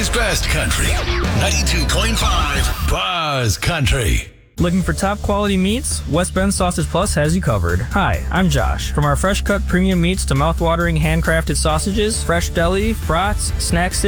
America's best country. 92.5 Buzz Country. Looking for top quality meats? West Bend Sausage Plus has you covered. Hi, I'm Josh. From our fresh cut premium meats to mouth-watering handcrafted sausages, fresh deli, brats, snack